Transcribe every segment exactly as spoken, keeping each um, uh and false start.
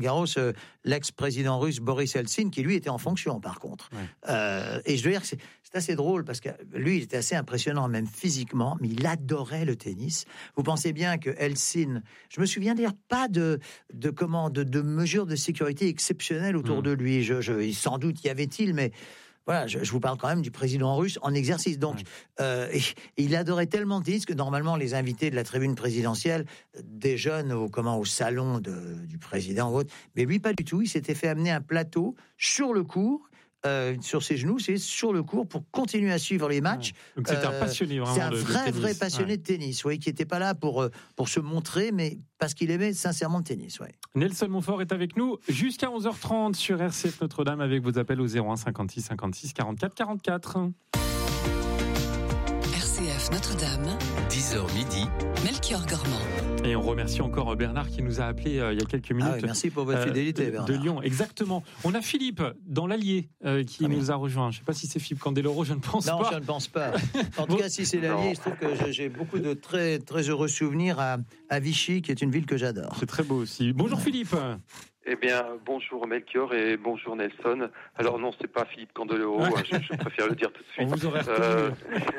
Garros, euh, l'ex-président russe Boris Eltsine, qui lui était en fonction par contre. Ouais. Euh, et je dois dire que c'est, c'est assez drôle parce que lui, il était assez impressionnant même physiquement, mais il adorait le tennis. Vous pensez bien que Eltsine, je me souviens d'ailleurs pas de de comment de, de mesures de sécurité exceptionnelles autour mmh. de lui. Je, je, sans doute y avait-il, mais voilà, je, je vous parle quand même du président russe en exercice. Donc, ouais. euh, et, et il adorait tellement le tennis que normalement les invités de la tribune présidentielle déjeunent au comment au salon de, du président ou autre. Mais lui, pas du tout. Il s'était fait amener un plateau sur le court. Euh, sur ses genoux, c'est sur le court pour continuer à suivre les matchs. Ouais. Donc c'est euh, un passionné vraiment. C'est un de, vrai, de vrai passionné ouais. de tennis, oui, qui n'était pas là pour pour se montrer, mais parce qu'il aimait sincèrement le tennis, ouais. Nelson Montfort est avec nous jusqu'à onze heures trente sur R C F Notre-Dame avec vos appels au zéro un cinquante-six cinquante-six quarante-quatre quarante-quatre. R C F Notre-Dame, dix heures midi. Melchior Gormand. Et on remercie encore Bernard qui nous a appelé euh, il y a quelques minutes. Ah oui, merci pour votre fidélité, euh, Bernard. De Lyon, exactement. On a Philippe dans l'Allier euh, qui ah, nous oui. a rejoint. Je ne sais pas si c'est Philippe Candeloro, je ne pense non, pas. Non, je ne pense pas. En tout cas, si c'est l'Allier, je trouve que j'ai, j'ai beaucoup de très, très heureux souvenirs à, à Vichy, qui est une ville que j'adore. C'est très beau aussi. Bonjour ouais. Philippe. Eh bien, bonjour Melchior et bonjour Nelson. Alors non, c'est pas Philippe Candeloro, ah. je, je préfère le dire tout de suite. On vous aurait euh,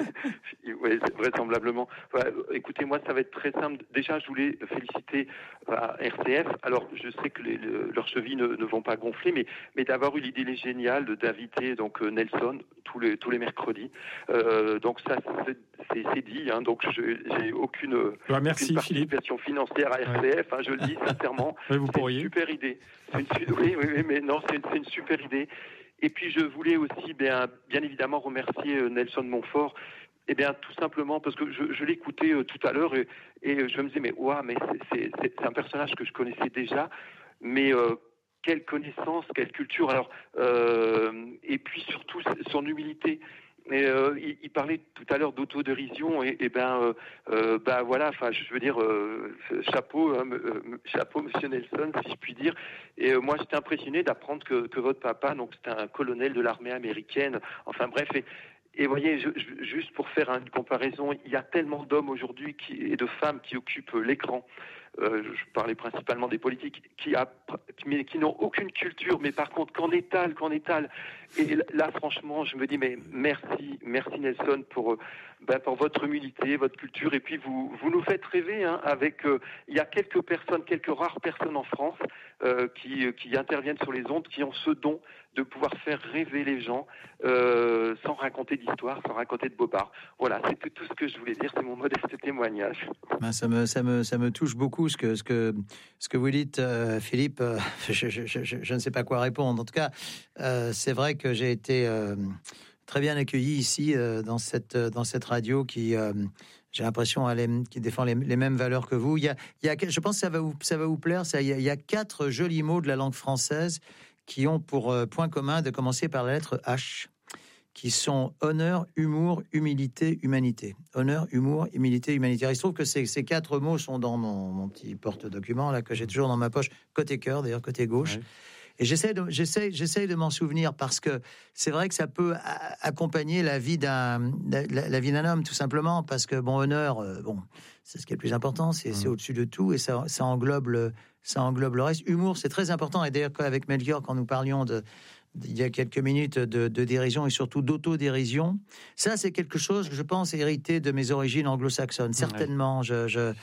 oui, vraisemblablement. Enfin, écoutez, moi, ça va être très simple. Déjà, je voulais féliciter à R C F. Alors, je sais que les, le, leurs chevilles ne, ne vont pas gonfler, mais, mais d'avoir eu l'idée géniale d'inviter donc Nelson tous les tous les mercredis. Euh, donc ça, c'est, c'est, c'est dit. Hein, donc, je, j'ai aucune, bah, merci, aucune participation Philippe. financière à R C F. Ouais. Hein, je le dis sincèrement. Ouais, vous c'est pourriez. Une super idée. C'est une, oui, oui, oui, mais non, c'est une, c'est une super idée. Et puis, je voulais aussi, bien, bien évidemment, remercier Nelson Montfort. Eh bien, tout simplement parce que je, je l'écoutais euh, tout à l'heure et, et je me disais, mais ouah, mais c'est, c'est, c'est un personnage que je connaissais déjà, mais euh, quelle connaissance, quelle culture. Alors, euh, et puis surtout son humilité. Et euh, il, il parlait tout à l'heure d'autodérision et, et ben, euh, euh, ben voilà. Enfin, je veux dire, euh, chapeau, hein, euh, chapeau, Monsieur Nelson, si je puis dire. Et euh, moi, j'étais impressionné d'apprendre que, que votre papa, donc c'était un colonel de l'armée américaine. Enfin bref. Et, Et voyez, je, je, juste pour faire une comparaison, il y a tellement d'hommes aujourd'hui qui, et de femmes qui occupent l'écran. Euh, je parlais principalement des politiques qui, a, qui, qui n'ont aucune culture, mais par contre qu'en étalent, qu'en étalent. Et là, franchement, je me dis mais merci, merci Nelson pour ben, pour votre humilité, votre culture, et puis vous vous nous faites rêver hein, avec. Euh, il y a quelques personnes, quelques rares personnes en France euh, qui qui interviennent sur les ondes, qui ont ce don de pouvoir faire rêver les gens euh, sans raconter d'histoire, sans raconter de bobards. Voilà, c'est tout ce que je voulais dire, c'est mon modeste témoignage. Ben, ça me ça me ça me touche beaucoup ce que ce que ce que vous dites, euh, Philippe. Euh, je, je, je, je ne sais pas quoi répondre. En tout cas, euh, c'est vrai que j'ai été euh, très bien accueilli ici euh, dans cette dans cette radio qui euh, j'ai l'impression elle est, qui défend les, les mêmes valeurs que vous. Il y a il y a je pense que ça va vous ça va vous plaire. Ça il y a, il y a quatre jolis mots de la langue française qui ont pour euh, point commun de commencer par la lettre H, qui sont honneur, humour, humilité, humanité. Honneur, humour, humilité, humanité. Il se trouve que ces, ces quatre mots sont dans mon, mon petit porte-document là que j'ai toujours dans ma poche, côté cœur d'ailleurs, côté gauche. Ouais. Et j'essaie de, j'essaie, j'essaie de m'en souvenir parce que c'est vrai que ça peut a- accompagner la vie d'un, la, la vie d'un homme tout simplement parce que bon honneur, euh, bon, c'est ce qui est le plus important, c'est, mmh. c'est au-dessus de tout et ça, ça englobe le, ça englobe le reste. Humour, c'est très important et d'ailleurs avec Melchior quand nous parlions de il y a quelques minutes de, de dérision et surtout d'autodérision. Ça, c'est quelque chose que je pense hérité de mes origines anglo-saxonnes. Certainement, ouais. je, je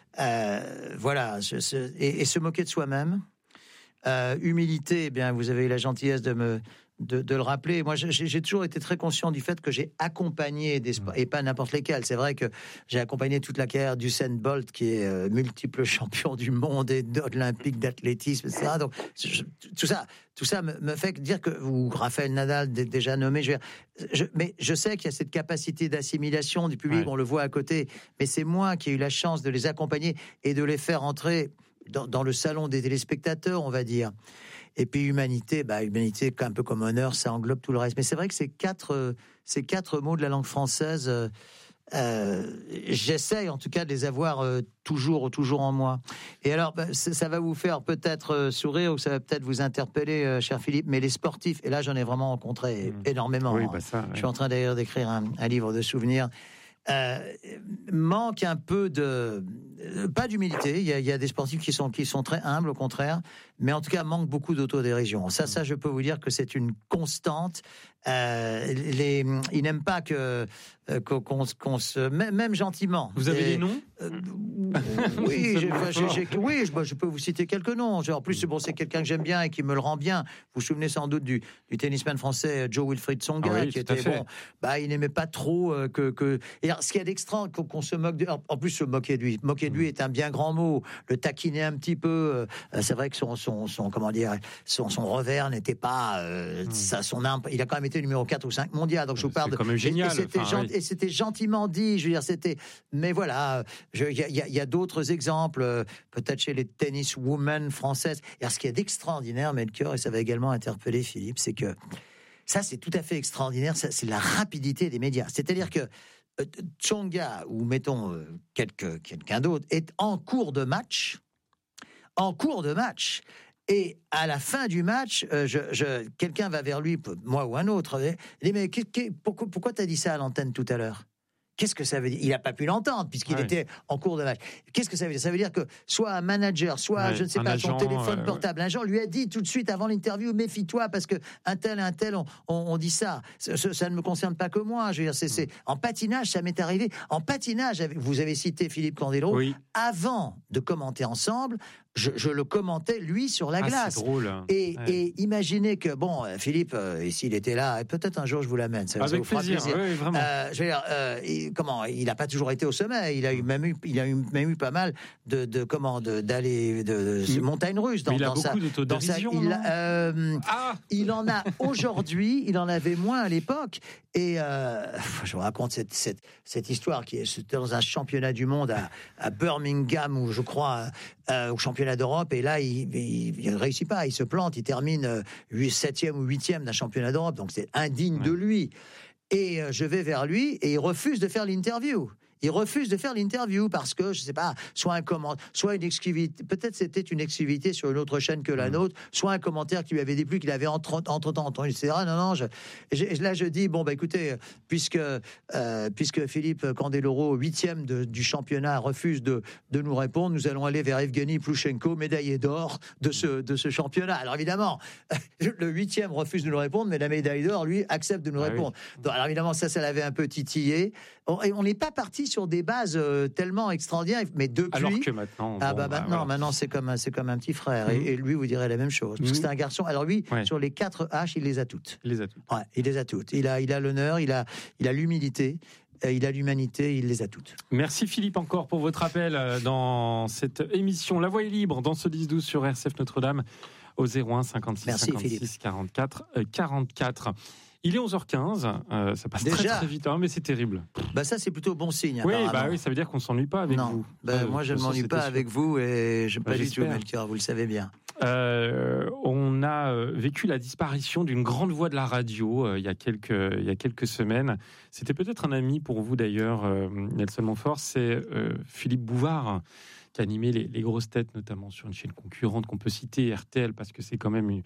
euh, voilà, je, je, et, et se moquer de soi-même. Euh, humilité, eh bien, vous avez eu la gentillesse de me de, de le rappeler. Moi, j'ai, j'ai toujours été très conscient du fait que j'ai accompagné des sports, et pas n'importe lesquels. C'est vrai que j'ai accompagné toute la carrière d'Usain Bolt, qui est euh, multiple champion du monde et olympique d'athlétisme, et cetera. Donc, je, tout ça, tout ça me, me fait dire que, ou Raphaël Nadal, déjà nommé, je, je, mais je sais qu'il y a cette capacité d'assimilation du public, ouais. On le voit à côté, mais c'est moi qui ai eu la chance de les accompagner et de les faire entrer Dans, dans le salon des téléspectateurs, on va dire. Et puis humanité, bah humanité, un peu comme honneur, ça englobe tout le reste. Mais c'est vrai que ces quatre, euh, ces quatre mots de la langue française, euh, euh, j'essaye en tout cas de les avoir euh, toujours, toujours en moi. Et alors, bah, ça va vous faire peut-être euh, sourire ou ça va peut-être vous interpeller, euh, cher Philippe. Mais les sportifs, et là j'en ai vraiment rencontré mmh. énormément. Oui, bah ça, ouais. Je suis en train d'ailleurs d'écrire un, un livre de souvenirs. euh, manque un peu de, pas d'humilité. Il y a, il y a des sportifs qui sont qui sont très humbles, au contraire, mais en tout cas manque beaucoup d'autodérision. Ça, ça, je peux vous dire que c'est une constante. Euh, les, ils n'aiment pas que euh, qu'on, qu'on, qu'on se, même, même gentiment. Vous avez Et, des noms euh, Oui, j'ai, j'ai, j'ai, oui, je, je peux vous citer quelques noms. En plus, bon, c'est quelqu'un que j'aime bien et qui me le rend bien. Vous vous souvenez sans doute du, du tennisman français Joe Wilfried Tsonga, ah oui, qui était bon. Bah, il n'aimait pas trop euh, que, que. Et alors, ce qu'il y a d'extra, qu'on, qu'on se moque de. En plus, se moquer de lui. Moquer de lui est un bien grand mot. Le taquiner un petit peu. Euh, c'est vrai que son, son, son, comment dire, son, son revers n'était pas. Euh, mmh. ça, son arme. Il a quand même été numéro quatre ou cinq mondial. Donc je vous parle c'est quand même génial. Et, et, c'était, enfin, gent... oui. et c'était gentiment dit. Je veux dire, c'était. Mais voilà, il y, y, y a d'autres exemples. Euh, peut-être chez les tennis women françaises. Et alors, ce qui est d'extraordinaire, Melchior, et ça va également interpeller Philippe, c'est que ça, c'est tout à fait extraordinaire. Ça, c'est la rapidité des médias. C'est-à-dire que euh, Tsonga, ou mettons euh, quelque, quelqu'un d'autre, est en cours de match. En cours de match. Et à la fin du match, euh, je, je, quelqu'un va vers lui, moi ou un autre, et dit mais qu'est, qu'est, pourquoi, pourquoi t'as dit ça à l'antenne tout à l'heure ? Qu'est-ce que ça veut dire ? Il n'a pas pu l'entendre puisqu'il ouais. était en cours de match. Qu'est-ce que ça veut dire ? Ça veut dire que soit un manager, soit, ouais, je ne sais pas, agent, son téléphone euh, portable, un agent lui a dit tout de suite avant l'interview, méfie-toi parce que un tel, un tel, on, on, on dit ça. Ça, ça. Ça ne me concerne pas que moi. Je veux dire, c'est, c'est... En patinage, ça m'est arrivé. En patinage, vous avez cité Philippe Candeloro. Oui. Avant de commenter ensemble, Je, je le commentais, lui, sur la ah, glace. C'est drôle. Et, ouais. et imaginez que, bon, Philippe, euh, s'il était là, et peut-être un jour je vous l'amène. Ça, Avec ça vous fera plaisir, plaisir. Oui, vraiment. Euh, je veux dire, euh, il, comment, il n'a pas toujours été au sommet. Il a eu même eu, il a eu, même eu pas mal de, de comment, de, d'aller de, de, de montagne russe dans, il a dans beaucoup sa, d'autodérision. dans sa, il, euh, ah il en a aujourd'hui. Il en avait moins à l'époque. Et euh, je vous raconte cette, cette, cette histoire qui est c'était dans un championnat du monde à, à Birmingham, où je crois, euh, au championnat d'Europe. Et là, il ne réussit pas, il se plante, il termine septième ou huitième d'un championnat d'Europe, donc c'est indigne ouais. de lui. Et euh, je vais vers lui et il refuse de faire l'interview. Il refuse de faire l'interview parce que, je ne sais pas, soit un commentaire, soit une exclusivité, peut-être c'était une exclusivité sur une autre chaîne que la nôtre, soit un commentaire qui lui avait déplu, qu'il avait entre, entre-temps entendu, et cetera. Non, non, je, je, là je dis, bon, bah écoutez, puisque, euh, puisque Philippe Candeloro, huitième de, du championnat, refuse de, de nous répondre, nous allons aller vers Evgeny Ploushenko, médaillé d'or de ce, de ce championnat. Alors évidemment, le huitième refuse de nous répondre, mais la médaille d'or, lui, accepte de nous ah répondre. Oui. Donc, alors évidemment, ça, ça l'avait un peu titillé. On n'est pas parti sur des bases euh, tellement extraordinaires, mais depuis. Alors que maintenant. Ah bon, bah, bah maintenant, voilà. maintenant c'est comme un, c'est comme un petit frère, mmh. et, et lui vous dirait la même chose. Parce mmh. que c'est un garçon. Alors lui, ouais. sur les quatre H, il les a toutes. Il les a toutes. Ouais, il les a toutes. Il a, il a l'honneur, il a, il a l'humilité. Il a l'humanité, il les a toutes. Merci Philippe encore pour votre appel dans cette émission La Voix est libre, dans ce dix douze sur R C F Notre-Dame au zéro un cinquante-six Merci, cinquante-six Philippe. quarante-quatre quarante-quatre. Il est onze heures quinze, euh, ça passe Déjà très très vite, hein, mais c'est terrible. Bah ça c'est plutôt bon signe. Oui, bah oui, ça veut dire qu'on s'ennuie pas avec non. vous. Bah, euh, moi je ne m'ennuie pas sûr. avec vous et je n'aime pas bah, du tout Melchior, vous le savez bien. Euh, on a vécu la disparition d'une grande voix de la radio euh, il y a quelques il y a quelques semaines. C'était peut-être un ami pour vous d'ailleurs, euh, Nelson Montfort, c'est euh, Philippe Bouvard, qui animait les, les grosses têtes, notamment sur une chaîne concurrente qu'on peut citer, R T L, parce que c'est quand même une,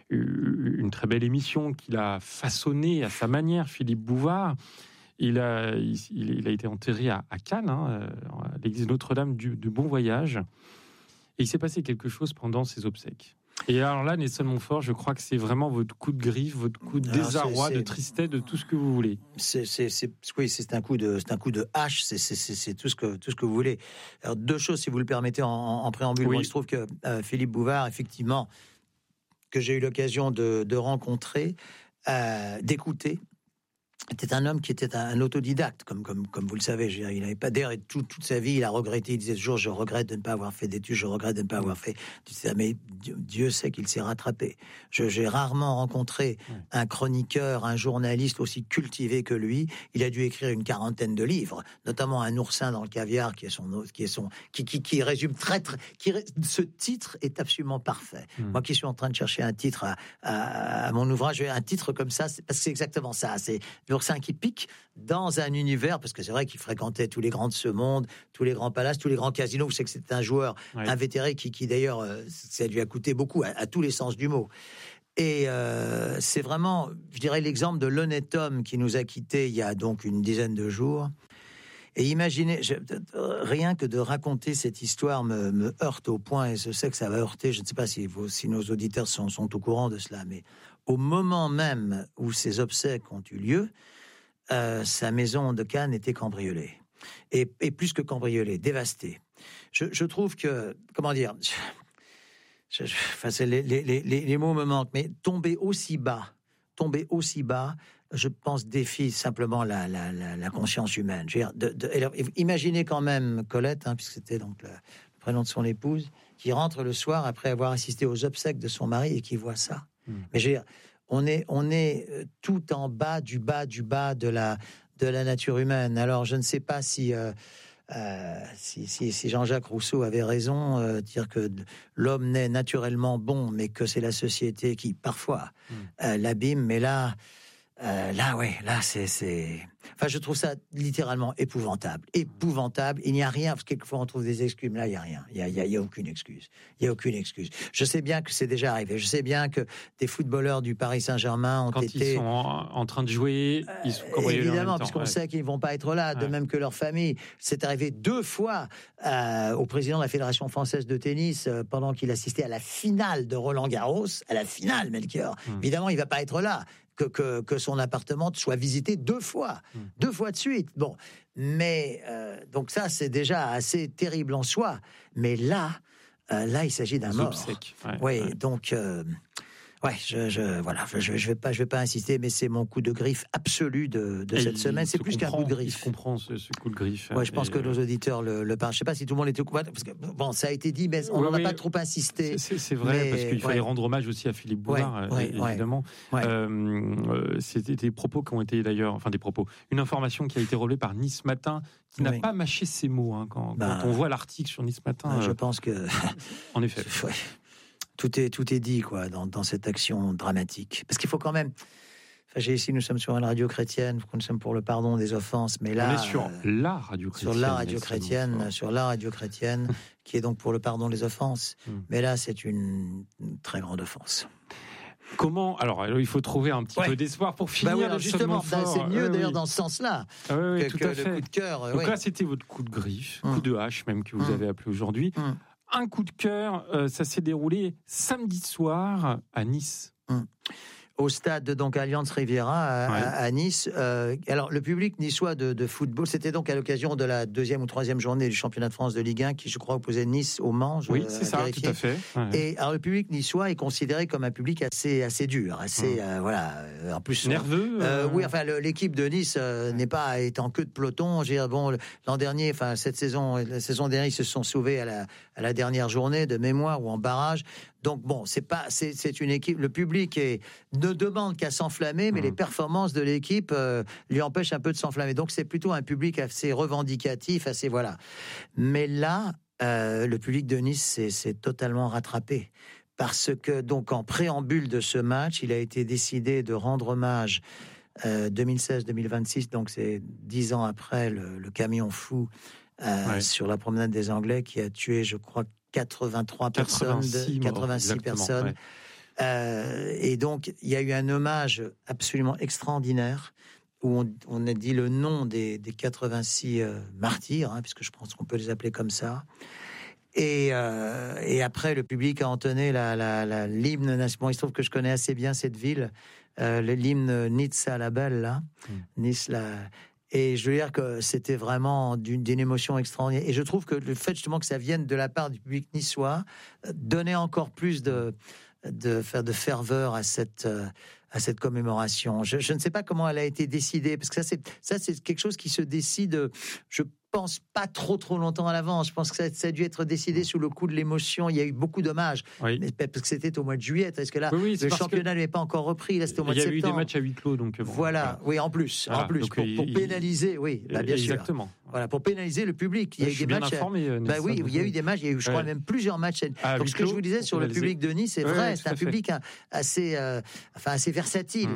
une très belle émission qu'il a façonnée à sa manière, Philippe Bouvard. Il a, il, il a été enterré à, à Cannes, hein, à l'église Notre-Dame du, du Bon Voyage. Et il s'est passé quelque chose pendant ses obsèques. Et alors là, Nelson Montfort, je crois que c'est vraiment votre coup de griffe, votre coup de désarroi, c'est, c'est... de tristesse, de tout ce que vous voulez. C'est, c'est, c'est, oui, c'est un coup de, c'est un coup de hache. C'est, c'est, c'est, c'est tout ce que, tout ce que vous voulez. Alors deux choses, si vous le permettez, en, en préambule. Oui. Moi, il se trouve que euh, Philippe Bouvard, effectivement, que j'ai eu l'occasion de, de rencontrer, euh, d'écouter. Était un homme qui était un autodidacte, comme, comme, comme vous le savez. Il n'avait pas d'air, et tout, toute sa vie, il a regretté. Il disait toujours, je regrette de ne pas avoir fait d'études, je regrette de ne pas avoir fait. Mais Dieu, Dieu sait qu'il s'est rattrapé. Je, j'ai rarement rencontré un chroniqueur, un journaliste aussi cultivé que lui. Il a dû écrire une quarantaine de livres, notamment Un oursin dans le caviar, qui est son, qui est son, qui, qui, qui résume très, très, qui, ce titre est absolument parfait. Mmh. Moi qui suis en train de chercher un titre à, à, à mon ouvrage, un titre comme ça, c'est, parce que c'est exactement ça. C'est l'oursin qui pique dans un univers, parce que c'est vrai qu'il fréquentait tous les grands de ce monde, tous les grands palaces, tous les grands casinos. Vous savez que c'est un joueur oui. invétéré qui, qui d'ailleurs, euh, ça lui a coûté beaucoup, à, à tous les sens du mot. Et euh, c'est vraiment, je dirais, l'exemple de l'honnête homme qui nous a quittés il y a donc une dizaine de jours. et imaginez, je, rien que de raconter cette histoire me, me heurte au point, et je sais que ça va heurter, je ne sais pas si, vos, si nos auditeurs sont, sont au courant de cela, mais au moment même où ces obsèques ont eu lieu, euh, sa maison de Cannes était cambriolée. Et, et plus que cambriolée, dévastée. Je, je trouve que, comment dire, je, je, enfin, c'est les, les, les, les mots me manquent, mais tomber aussi bas, tomber aussi bas, je pense, défie simplement la, la, la, la conscience humaine. Je veux dire, de, de, alors, imaginez quand même Colette, hein, puisque c'était donc le, le prénom de son épouse, qui rentre le soir après avoir assisté aux obsèques de son mari et qui voit ça. Mmh. Mais je veux dire, on est, on est tout en bas du bas du bas de la, de la nature humaine. Alors, je ne sais pas si... Euh, Euh, si, si, si Jean-Jacques Rousseau avait raison, euh, dire que l'homme naît naturellement bon, mais que c'est la société qui parfois mmh. euh, l'abîme. Mais là, euh, là, ouais, là, c'est, c'est. Enfin, je trouve ça littéralement épouvantable, épouvantable. Il n'y a rien, parce que quelquefois on trouve des excuses, mais là, il n'y a rien. Il n'y a, il y a, il y a aucune excuse. Il n'y a aucune excuse. Je sais bien que c'est déjà arrivé. Je sais bien que des footballeurs du Paris Saint-Germain ont Quand été. Quand ils sont en, en train de jouer, ils sont euh, évidemment, puisqu'on ouais. sait qu'ils ne vont pas être là, de ouais. même que leur famille. C'est arrivé deux fois euh, au président de la Fédération française de tennis euh, pendant qu'il assistait à la finale de Roland-Garros, à la finale, Melchior. Hum. Évidemment, il ne va pas être là. Que, que, que son appartement soit visité deux fois, mmh. deux fois de suite. Bon, mais euh, donc ça, c'est déjà assez terrible en soi. Mais là, euh, là, il s'agit d'un mort. Ouais, oui, ouais. donc, euh, ouais, je, je, voilà, je, je vais pas, je vais pas insister, mais c'est mon coup de griffe absolu de, de cette semaine. C'est plus qu'un coup de griffe. Je comprends ce, ce coup de griffe. Ouais, je pense et... que nos auditeurs le, le parlent. Je sais pas si tout le monde était au courant, parce que bon, ça a été dit, mais on n'en oui, a oui. pas trop insisté. C'est, c'est vrai, mais, parce qu'il fallait ouais. rendre hommage aussi à Philippe Bouvard, ouais, ouais, évidemment. Ouais. Euh, c'était des propos qui ont été d'ailleurs, enfin des propos, une information qui a été relevée par Nice Matin, qui n'a oui. pas mâché ses mots hein, quand, bah, quand on voit l'article sur Nice Matin. Bah, je euh, pense que, en effet. Ouais. Tout est, tout est dit quoi, dans, dans cette action dramatique. Parce qu'il faut quand même... Enfin, j'ai ici, nous sommes sur une radio chrétienne, nous sommes pour le pardon des offenses, mais là... On est sur euh, la radio chrétienne. Sur la radio chrétienne, sur la radio chrétienne, qui est donc pour le pardon des offenses. Mm. Mais là, c'est une, une très grande offense. Comment... Alors, il faut trouver un petit ouais. peu d'espoir pour finir. Bah oui, justement, ça, c'est mieux euh, d'ailleurs oui. dans ce sens-là ah, oui, oui, que, tout que à fait. le coup de cœur. Donc oui. là, c'était votre coup de griffe, mm. coup de hache même que vous mm. avez appelé aujourd'hui. Mm. Un coup de cœur, euh, ça s'est déroulé samedi soir à Nice. Hum. Au stade donc Allianz Riviera à, ouais. à, à Nice. Euh, alors le public niçois de, de football, c'était donc à l'occasion de la deuxième ou troisième journée du championnat de France de Ligue un, qui je crois opposait Nice au Mans. Oui, c'est ça, vérifier. Tout à fait. Ouais. Et alors le public niçois est considéré comme un public assez assez dur, assez hum. euh, voilà. En plus nerveux. Euh, euh... Oui, enfin le, l'équipe de Nice euh, n'est pas est en queue de peloton. Je veux dire, bon, l'an dernier, enfin cette saison, la saison dernière, ils se sont sauvés à la à la dernière journée de mémoire ou en barrage. Donc bon, c'est pas, c'est, c'est une équipe. Le public est, ne demande qu'à s'enflammer, mais mmh. les performances de l'équipe euh, lui empêchent un peu de s'enflammer. Donc c'est plutôt un public assez revendicatif, assez voilà. Mais là, euh, le public de Nice s'est, s'est totalement rattrapé parce que donc en préambule de ce match, il a été décidé de rendre hommage euh, deux mille seize deux mille vingt-six, donc c'est dix ans après le, le camion fou euh, ouais. sur la promenade des Anglais qui a tué, je crois, quatre-vingt-trois personnes, quatre-vingt-six personnes. Ouais. Euh, et donc, il y a eu un hommage absolument extraordinaire où on, on a dit le nom des, des quatre-vingt-six euh, martyrs, hein, puisque je pense qu'on peut les appeler comme ça. Et, euh, et après, le public a entonné la, la, la, l'hymne national. Il se trouve que je connais assez bien cette ville, euh, l'hymne Nizza la belle, là. Mm. Nice, la... Et je veux dire que c'était vraiment d'une, d'une émotion extraordinaire. Et je trouve que le fait justement que ça vienne de la part du public niçois donnait encore plus de, de, de ferveur à cette, à cette commémoration. Je, je ne sais pas comment elle a été décidée, parce que ça c'est, ça, c'est quelque chose qui se décide, je pense, pas trop trop longtemps à l'avance. Je pense que ça, ça a dû être décidé sous le coup de l'émotion. Il y a eu beaucoup d'hommages, oui. parce que c'était au mois de juillet. Est-ce que là, oui, oui, le championnat n'avait pas encore repris? Là, c'était au mois de septembre. Il y a eu des matchs à huis clos, donc bon, voilà. voilà. Oui, en plus, voilà. en plus, donc, pour, pour il, pénaliser, oui, bah, bien exactement. sûr. Voilà, pour pénaliser le public. Il y a eu des matchs. Informé, euh, bah oui, il y a eu des matchs. Il y a eu, je crois, ouais. même plusieurs matchs. Ah, donc, ce que je vous disais sur le public de Nice, c'est vrai, c'est un public assez, euh, enfin, assez versatile.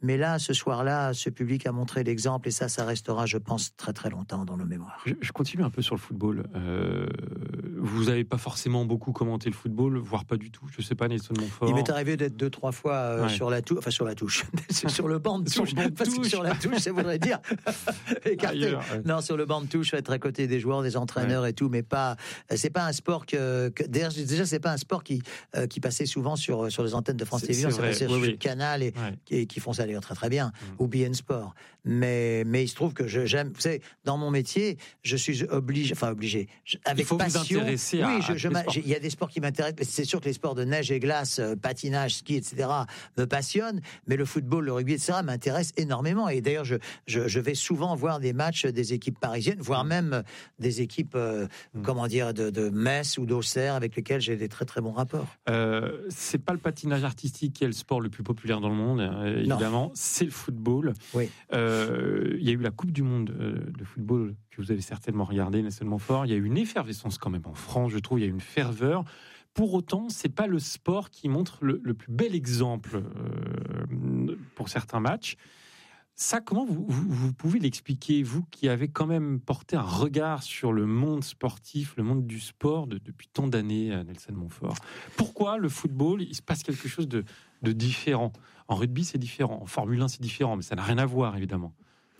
Mais là, ce soir-là, ce public a montré l'exemple, et ça, ça restera, je pense, très très longtemps dans nos mémoires. Je, je continue un peu sur le football. Euh, vous n'avez pas forcément beaucoup commenté le football, voire pas du tout. Je sais pas, Nelson Montfort. Il m'est arrivé d'être deux, trois fois euh, ouais. sur la touche, enfin sur la touche, sur le banc de touche. Sur, parce que sur la touche, ça voudrait dire écarté. Ailleurs, ouais. Non, sur le banc de touche, être à côté des joueurs, des entraîneurs ouais. et tout, mais pas. C'est pas un sport que. que déjà, c'est pas un sport qui euh, qui passait souvent sur sur les antennes de France Télévisions. C'est passé oui, sur oui. Canal et, ouais. et qui font ça d'ailleurs très très bien, mmh. ou B N Sport. Mais mais il se trouve que je, j'aime. Vous savez, dans mon métier, je suis obligé, enfin obligé, je, avec il faut passion. Vous intéresser oui, à, je, à je il y a des sports qui m'intéressent. C'est sûr que les sports de neige et glace, euh, patinage, ski, et cetera, me passionnent. Mais le football, le rugby, et cetera, m'intéresse énormément. Et d'ailleurs, je, je, je vais souvent voir des matchs des équipes parisiennes, voire même des équipes, euh, mmh. comment dire, de, de Metz ou d'Auxerre, avec lesquelles j'ai des très très bons rapports. Euh, c'est pas le patinage artistique qui est le sport le plus populaire dans le monde, euh, évidemment. Non. C'est le football. Oui. Euh, il y a eu la Coupe du Monde euh, de football que vous avez certainement regardé, Nelson Montfort. Il y a eu une effervescence quand même en France, je trouve. Il y a eu une ferveur. Pour autant, c'est pas le sport qui montre le, le plus bel exemple euh, pour certains matchs. Ça, comment vous, vous, vous pouvez l'expliquer, vous qui avez quand même porté un regard sur le monde sportif, le monde du sport de, depuis tant d'années, Nelson Montfort? Pourquoi le football, il se passe quelque chose de, de différent? En rugby, c'est différent. En Formule un, c'est différent, mais ça n'a rien à voir, évidemment.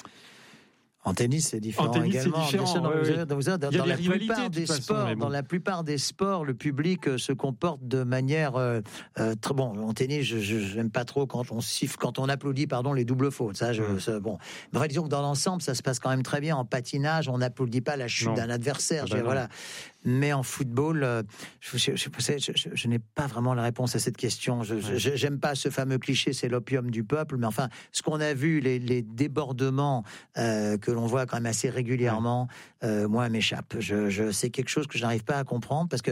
En tennis, c'est différent en tennis, également. C'est différent, dans, ouais, vous, dans, vous, dans, dans la plupart des façon, sports, bon. dans la plupart des sports, le public euh, se comporte de manière euh, euh, très bon. En tennis, je n'aime pas trop quand on siffle, quand on applaudit, pardon, les doubles fautes. Ça, je, ça, bon. Mais enfin, disons que dans l'ensemble, ça se passe quand même très bien. En patinage, on n'applaudit pas la chute non. d'un adversaire. Ah bah voilà. Mais en football, euh, je, je, je, je, je, je n'ai pas vraiment la réponse à cette question. Je, ouais. je, j'aime pas ce fameux cliché, c'est l'opium du peuple. Mais enfin, ce qu'on a vu, les, les débordements euh, que l'on voit quand même assez régulièrement, ouais. euh, moi, m'échappe. Je, je, c'est quelque chose que je n'arrive pas à comprendre parce que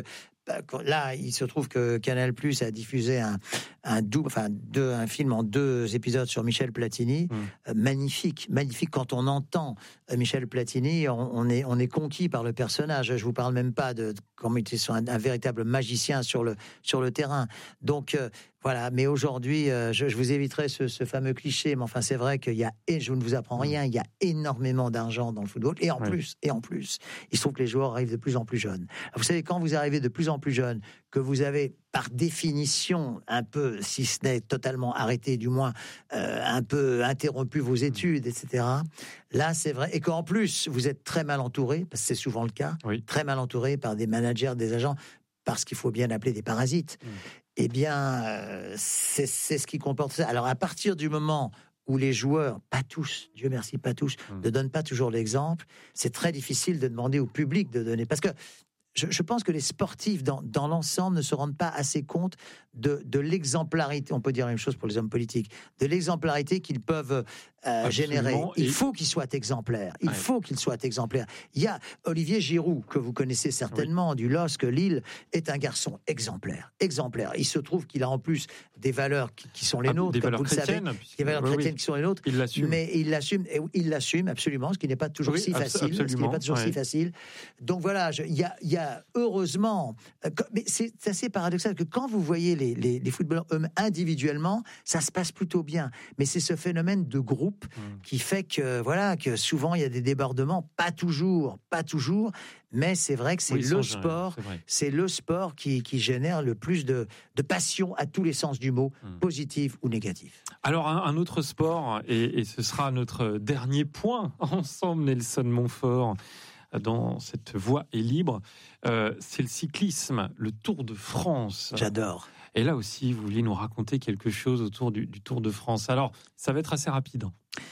là, il se trouve que Canal+ a diffusé un, un double, enfin deux, un film en deux épisodes sur Michel Platini, mmh. euh, magnifique, magnifique. Quand on entend euh, Michel Platini, on, on est on est conquis par le personnage. Je vous parle même pas de comme il était un, un véritable magicien sur le sur le terrain. Donc euh, voilà. Mais aujourd'hui, euh, je, je vous éviterai ce, ce fameux cliché. Mais enfin, c'est vrai qu'il y a et je ne vous apprends rien. Il y a énormément d'argent dans le football et en oui. plus et en plus, il se trouve que les joueurs arrivent de plus en plus jeunes. Vous savez, quand vous arrivez de plus en plus jeune, que vous avez par définition un peu, si ce n'est totalement arrêté, du moins euh, un peu interrompu vos études, et cetera. Là, c'est vrai, et qu'en plus vous êtes très mal entouré, parce que c'est souvent le cas, oui. très mal entouré par des managers, des agents, parce qu'il faut bien appeler des parasites. Mmh. Eh bien, euh, c'est, c'est ce qui comporte ça. Alors, à partir du moment où les joueurs, pas tous, Dieu merci, pas tous, mmh. ne donnent pas toujours l'exemple, c'est très difficile de demander au public de donner, parce que Je, je pense que les sportifs, dans, dans l'ensemble, ne se rendent pas assez compte de, de l'exemplarité, on peut dire la même chose pour les hommes politiques, de l'exemplarité qu'ils peuvent euh, générer. Il et... faut qu'ils soient exemplaires. Il ouais. faut qu'ils soient exemplaires. Il y a Olivier Giroud, que vous connaissez certainement, oui. du L O S C, Lille, est un garçon exemplaire. Exemplaire. Il se trouve qu'il a en plus des valeurs qui, qui sont les ah, nôtres, des comme valeurs vous le savez. Des valeurs oui, chrétiennes oui. qui sont les nôtres. Il l'assume. Mais il l'assume, et il l'assume absolument, ce qui n'est pas toujours oui, si facile. Ce qui n'est pas toujours ouais. si facile. Donc voilà, il y a, y a heureusement, mais c'est assez paradoxal que quand vous voyez les, les, les footballeurs eux individuellement, ça se passe plutôt bien. Mais c'est ce phénomène de groupe mmh. qui fait que voilà que souvent il y a des débordements, pas toujours, pas toujours. Mais c'est vrai que c'est oui, le sport, c'est, c'est le sport qui, qui génère le plus de, de passion à tous les sens du mot, mmh. positif ou négatif. Alors un, un autre sport, et, et ce sera notre dernier point ensemble, Nelson Montfort, dans cette voie est libre, euh, c'est le cyclisme, le Tour de France. J'adore. Et là aussi, vous vouliez nous raconter quelque chose autour du, du Tour de France. Alors, ça va être assez rapide.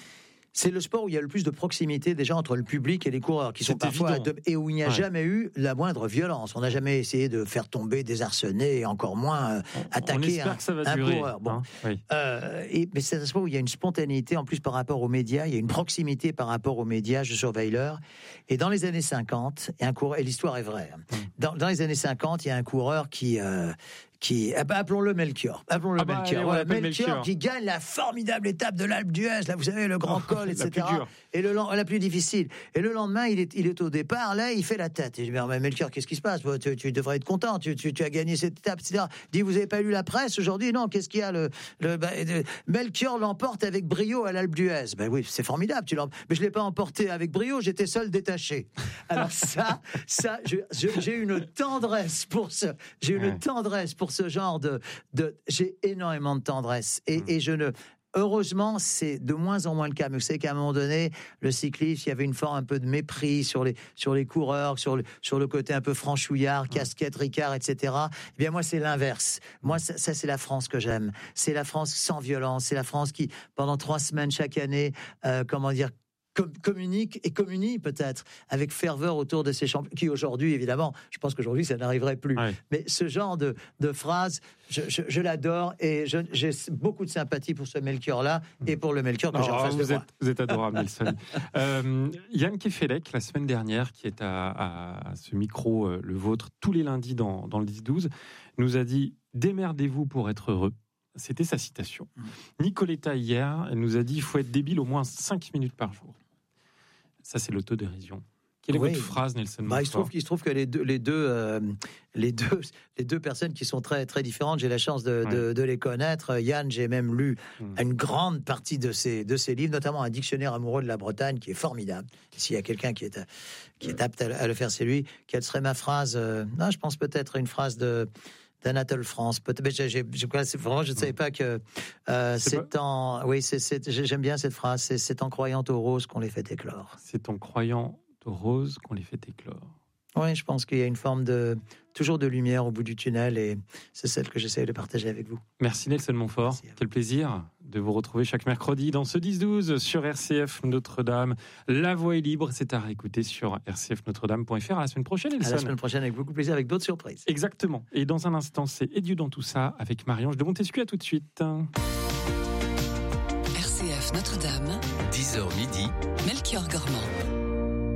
C'est le sport où il y a le plus de proximité déjà entre le public et les coureurs, qui sont c'est parfois à deux, et où il n'y a ouais. jamais eu la moindre violence. On n'a jamais essayé de faire tomber, désarçonner, et encore moins euh, attaquer un, un durer, coureur. Bon, hein oui. euh, et, mais c'est un sport où il y a une spontanéité en plus par rapport aux médias, il y a une proximité par rapport aux médias. Je surveille l'heure. Et dans les années cinquante, il y a un coureur, et l'histoire est vraie. Mmh. Dans, dans les années cinquante, il y a un coureur qui euh, qui ah bah, appelons-le Melchior, appelons-le Ah bah, Melchior, allez, on voilà, l'appelle Melchior, Melchior. qui gagne la formidable étape de l'Alpe d'Huez, là vous savez le grand Oh, col, la et cetera. plus dure. Et le la plus difficile. Et le lendemain, il est, il est au départ, là, il fait la tête. Et je dis, mais Melchior, qu'est-ce qui se passe? Tu, tu devrais être content, tu, tu, tu as gagné cette étape, et cetera. Il dit, vous avez pas lu la presse aujourd'hui? Non, qu'est-ce qu'il y a? Le, le, bah, de, Melchior l'emporte avec brio à l'Alpe d'Huez. Ben oui, c'est formidable, tu l'emportes. Mais je l'ai pas emporté avec brio, j'étais seul détaché. Alors ça, ça, je, je, j'ai une tendresse pour ce, j'ai une Ouais. tendresse pour ce genre de, de j'ai énormément de tendresse. Et, Mm. et je ne, heureusement, c'est de moins en moins le cas. Mais vous savez qu'à un moment donné, le cyclisme, il y avait une forme un peu de mépris sur les, sur les coureurs, sur le, sur le côté un peu franchouillard, casquette, Ricard, et cetera. Eh bien, moi, c'est l'inverse. Moi, ça, ça, c'est la France que j'aime. C'est la France sans violence. C'est la France qui, pendant trois semaines chaque année, euh, comment dire, com- communique et communie peut-être avec ferveur autour de ces champions, qui aujourd'hui, évidemment, je pense qu'aujourd'hui, ça n'arriverait plus. Ouais. Mais ce genre de, de phrase, je, je, je l'adore et je, j'ai beaucoup de sympathie pour ce Melchior-là et pour le Melchior que j'ai en Oh, face de vous, moi. êtes, vous êtes adorable, Nelson. euh, Yann Kefelec, la semaine dernière, qui est à, à- à ce micro, euh, le vôtre, tous les lundis dans, dans le dix douze, nous a dit « Démerdez-vous pour être heureux ». C'était sa citation. Mmh. Nicoletta, hier, elle nous a dit « Il faut être débile au moins cinq minutes par jour ». Ça, c'est l'autodérision. Quelle est Oui. votre phrase, Nelson Bah, il se Montfort trouve qu'il se trouve que les deux, les deux, euh, les deux, les deux personnes qui sont très, très différentes, j'ai la chance de, Ouais. de, de les connaître. Yann, j'ai même lu Mm. une grande partie de ses, de ses livres, notamment un dictionnaire amoureux de la Bretagne qui est formidable. S'il y a quelqu'un qui est, qui est apte à, à le faire, c'est lui. Quelle serait ma phrase? euh, Non, je pense peut-être une phrase de d'Anatole France. Peut-être, mais j'ai, j'ai, j'ai- c'est vraiment, je ne savais pas que euh, C'est c'est en. Oui, c'est, c'est, j'aime bien cette phrase. C'est, c'est en croyant aux roses qu'on les fait éclore. C'est en croyant aux roses qu'on les fait éclore. Oui, je pense qu'il y a une forme de toujours de lumière au bout du tunnel et c'est celle que j'essaie de partager avec vous. Merci Nelson Montfort. Merci à vous. Quel plaisir de vous retrouver chaque mercredi dans ce dix douze sur R C F Notre-Dame. La voix est libre, c'est à réécouter sur r c f notre dame point f r. À la semaine prochaine, À Nelson. la semaine prochaine avec beaucoup de plaisir, avec d'autres surprises. Exactement. Et dans un instant, c'est Et Dieu dans tout ça avec Marie-Ange de Montesquieu. À tout de suite. R C F Notre-Dame, dix heures midi, Melchior Gormand.